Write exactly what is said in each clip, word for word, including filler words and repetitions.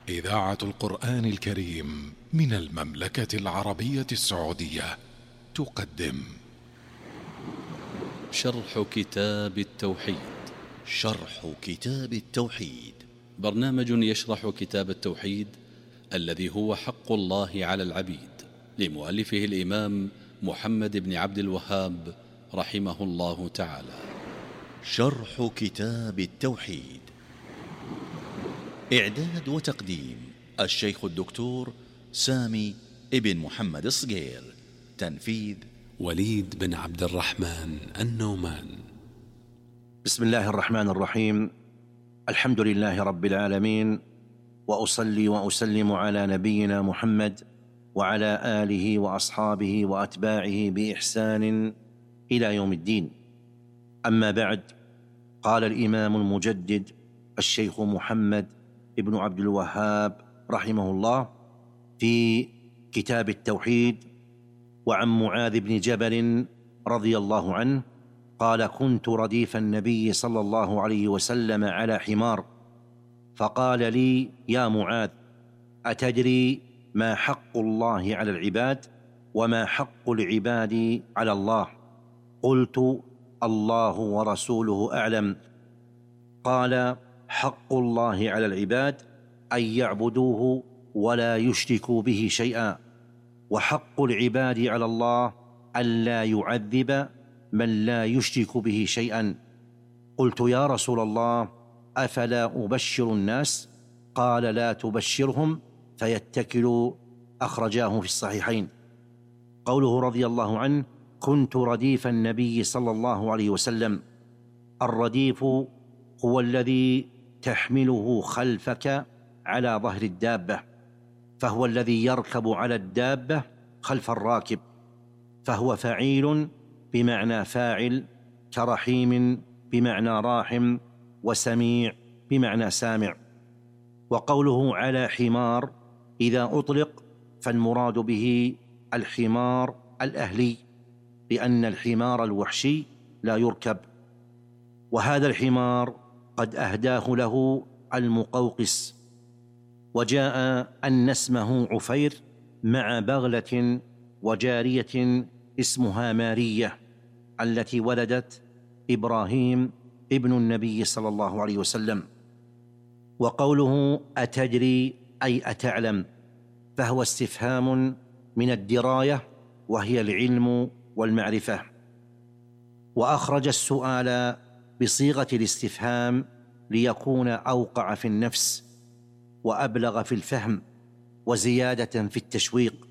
إذاعة القرآن الكريم من المملكة العربية السعودية تقدم شرح كتاب التوحيد. شرح كتاب التوحيد برنامج يشرح كتاب التوحيد الذي هو حق الله على العبيد، لمؤلفه الإمام محمد بن عبد الوهاب رحمه الله تعالى. شرح كتاب التوحيد، إعداد وتقديم الشيخ الدكتور سامي ابن محمد الصقير، تنفيذ وليد بن عبد الرحمن النومان. بسم الله الرحمن الرحيم. الحمد لله رب العالمين، وأصلي وأسلم على نبينا محمد وعلى آله وأصحابه وأتباعه بإحسان إلى يوم الدين. أما بعد، قال الإمام المجدد الشيخ محمد ابن عبد الوهاب رحمه الله في كتاب التوحيد: وعن معاذ بن جبل رضي الله عنه قال: كنت رديف النبي صلى الله عليه وسلم على حمار، فقال لي: يا معاذ، أتدري ما حق الله على العباد وما حق العباد على الله؟ قلت: الله ورسوله أعلم. قال: حق الله على العباد أن يعبدوه ولا يشركوا به شيئا، وحق العباد على الله أن لا يعذب من لا يشرك به شيئا. قلت: يا رسول الله، أفلا أبشر الناس؟ قال: لا تبشرهم فيتكلوا. أخرجاه في الصحيحين. قوله رضي الله عنه: كنت رديف النبي صلى الله عليه وسلم. الرديف هو الذي تحمله خلفك على ظهر الدابة، فهو الذي يركب على الدابة خلف الراكب، فهو فعيل بمعنى فاعل، كرحيم بمعنى راحم، وسميع بمعنى سامع. وقوله على حمار إذا أطلق فالمراد به الحمار الأهلي، لأن الحمار الوحشي لا يركب. وهذا الحمار قد أهداه له المقوقس. وجاء أن اسمه عفير مع بغلة وجارية اسمها مارية، التي ولدت إبراهيم ابن النبي صلى الله عليه وسلم. وقوله أتدري أي أتعلم، فهو استفهام من الدراية، وهي العلم والمعرفة. وأخرج السؤال بصيغة الاستفهام ليكون أوقع في النفس وأبلغ في الفهم وزيادة في التشويق.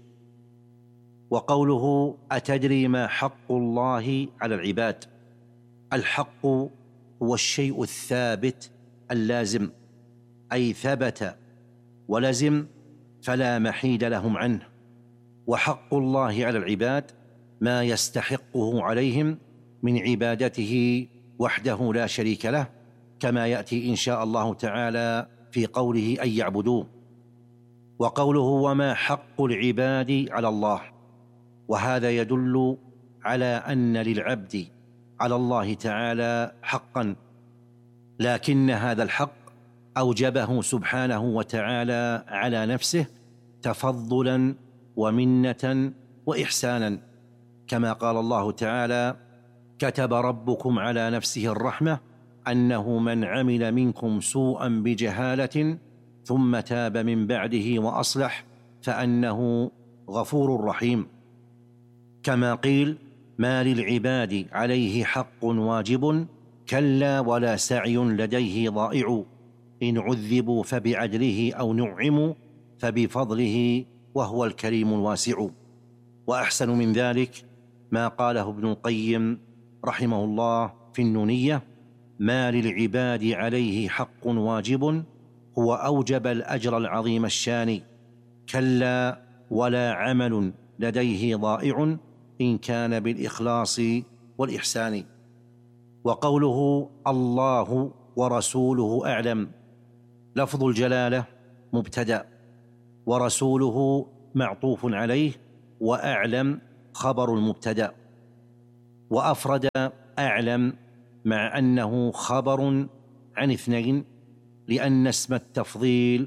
وقوله أتدري ما حق الله على العباد، الحق هو الشيء الثابت اللازم، أي ثبت ولزم فلا محيد لهم عنه. وحق الله على العباد ما يستحقه عليهم من عبادته وحده لا شريك له، كما يأتي إن شاء الله تعالى في قوله أن يعبدوه. وقوله وما حق العباد على الله، وهذا يدل على أن للعبد على الله تعالى حقا، لكن هذا الحق أوجبه سبحانه وتعالى على نفسه تفضلا ومنة وإحسانا، كما قال الله تعالى: كتب ربكم على نفسه الرحمة أنه من عمل منكم سوءا بجهالة ثم تاب من بعده وأصلح فأنه غفور رحيم. كما قيل: ما للعباد عليه حق واجب، كلا ولا سعي لديه ضائع، إن عذبوا فبعدله أو نعموا فبفضله وهو الكريم الواسع. وأحسن من ذلك ما قاله ابن القيم رحمه الله في النونية: ما للعباد عليه حق واجب، هو أوجب الأجر العظيم الشان، كلا ولا عمل لديه ضائع، إن كان بالإخلاص والإحسان. وقوله الله ورسوله أعلم، لفظ الجلالة مبتدأ، ورسوله معطوف عليه، وأعلم خبر المبتدأ. وأفرد أعلم مع أنه خبر عن اثنين، لأن اسم التفضيل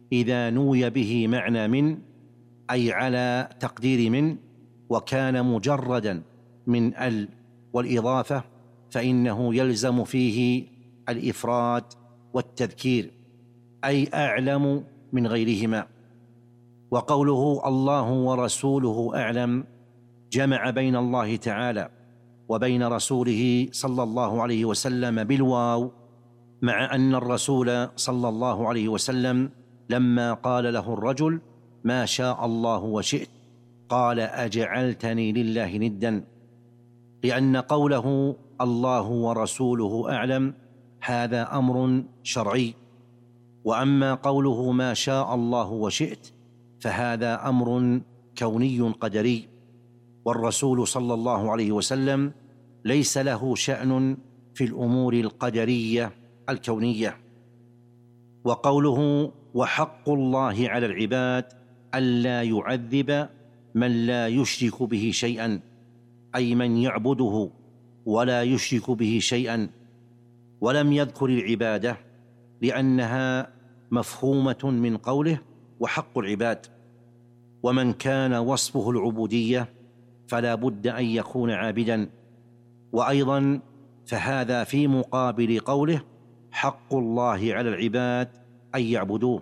إذا نوي به معنى من، أي على تقدير من، وكان مجردا من ال والإضافة، فإنه يلزم فيه الإفراد والتذكير، أي أعلم من غيرهما. وقوله الله ورسوله أعلم جمع بين الله تعالى وبين رسوله صلى الله عليه وسلم بالواو، مع أن الرسول صلى الله عليه وسلم لما قال له الرجل ما شاء الله وشئت قال أجعلتني لله ندا، لأن قوله الله ورسوله أعلم هذا أمر شرعي، وأما قوله ما شاء الله وشئت فهذا أمر كوني قدري، والرسول صلى الله عليه وسلم ليس له شأن في الأمور القدرية الكونية. وقوله وحق الله على العباد ألا يعذب من لا يشرك به شيئا، أي من يعبده ولا يشرك به شيئا، ولم يذكر العبادة لأنها مفهومة من قوله وحق العباد، ومن كان وصفه العبودية فلا بد أن يكون عابدا، وأيضا فهذا في مقابل قوله حق الله على العباد أن يعبدوه.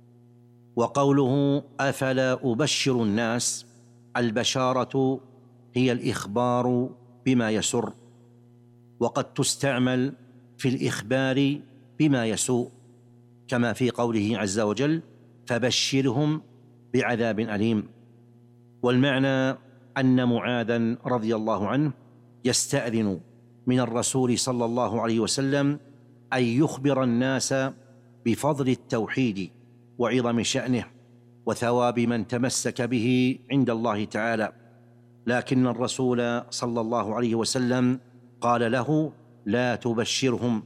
وقوله أفلا أبشر الناس، البشارة هي الإخبار بما يسر، وقد تستعمل في الإخبار بما يسوء، كما في قوله عز وجل فبشرهم بعذاب أليم. والمعنى أن معاذا رضي الله عنه يستأذن من الرسول صلى الله عليه وسلم أن يخبر الناس بفضل التوحيد وعظم شأنه وثواب من تمسك به عند الله تعالى، لكن الرسول صلى الله عليه وسلم قال له لا تبشرهم،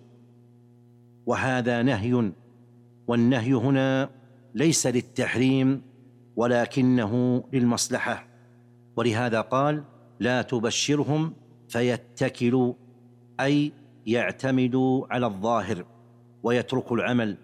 وهذا نهي، والنهي هنا ليس للتحريم ولكنه للمصلحة، ولهذا قال لا تبشرهم فيتكلوا، أي يعتمدوا على الظاهر ويتركوا العمل،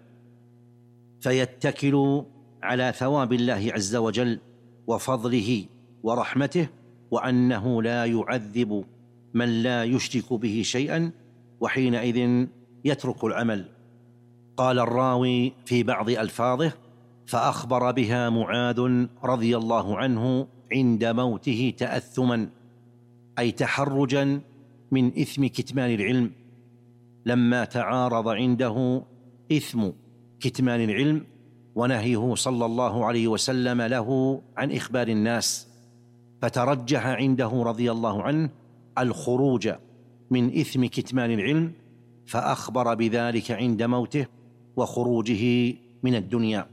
فيتكلوا على ثواب الله عز وجل وفضله ورحمته، وأنه لا يعذب من لا يشرك به شيئا، وحينئذ يترك العمل. قال الراوي في بعض ألفاظه فأخبر بها معاذ رضي الله عنه عند موته تأثما، أي تحرجا من إثم كتمان العلم، لما تعارض عنده إثم كتمان العلم ونهيه صلى الله عليه وسلم له عن إخبار الناس، فترجح عنده رضي الله عنه الخروج من إثم كتمان العلم، فأخبر بذلك عند موته وخروجه من الدنيا.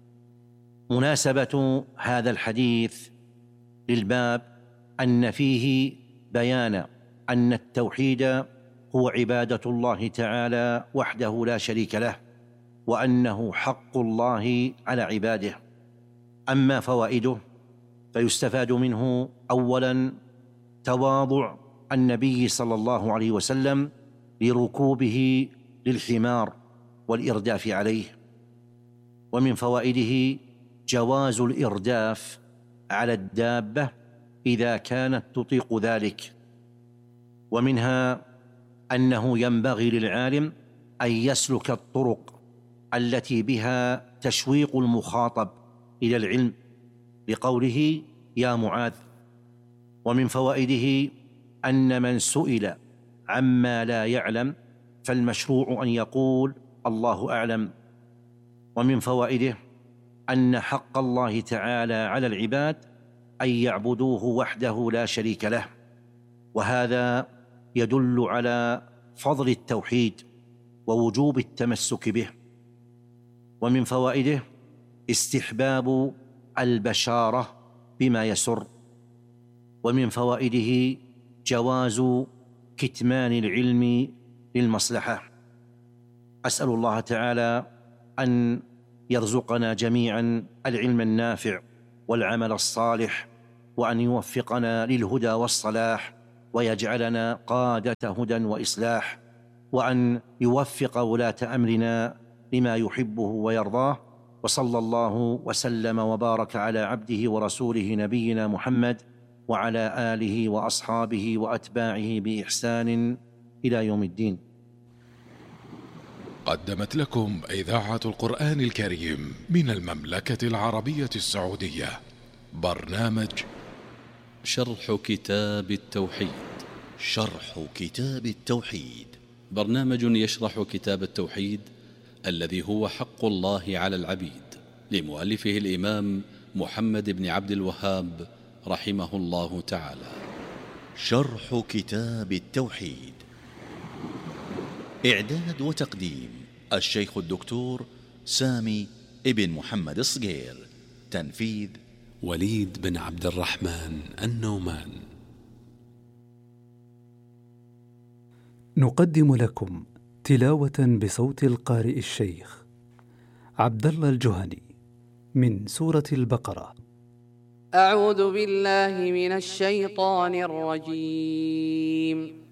مناسبة هذا الحديث للباب أن فيه بيان أن التوحيد هو عبادة الله تعالى وحده لا شريك له، وأنه حق الله على عباده. أما فوائده فيستفاد منه أولا تواضع النبي صلى الله عليه وسلم لركوبه للحمار والإرداف عليه، ومن فوائده جواز الإرداف على الدابة إذا كانت تطيق ذلك، ومنها أنه ينبغي للعالم أن يسلك الطرق التي بها تشويق المخاطب إلى العلم، لقوله يا معاذ. ومن فوائده أن من سئل عما لا يعلم فالمشروع أن يقول الله أعلم. ومن فوائده أن حق الله تعالى على العباد أن يعبدوه وحده لا شريك له، وهذا يدل على فضل التوحيد ووجوب التمسك به. ومن فوائده استحباب البشارة بما يسر. ومن فوائده جواز كتمان العلم للمصلحة. أسأل الله تعالى أن يرزقنا جميعا العلم النافع والعمل الصالح، وأن يوفقنا للهدى والصلاح، ويجعلنا قادة هدى وإصلاح، وأن يوفق ولاة أمرنا لما يحبه ويرضاه، وصلى الله وسلم وبارك على عبده ورسوله نبينا محمد وعلى آله وأصحابه وأتباعه بإحسان إلى يوم الدين. قدمت لكم إذاعة القرآن الكريم من المملكة العربية السعودية برنامج شرح كتاب التوحيد. شرح كتاب التوحيد برنامج يشرح كتاب التوحيد الذي هو حق الله على العبيد، لمؤلفه الإمام محمد بن عبد الوهاب رحمه الله تعالى. شرح كتاب التوحيد، إعداد وتقديم الشيخ الدكتور سامي ابن محمد الصقير، تنفيذ وليد بن عبد الرحمن النومان. نقدم لكم تلاوة بصوت القارئ الشيخ عبد الله الجهني من سورة البقرة. أعوذ بالله من الشيطان الرجيم.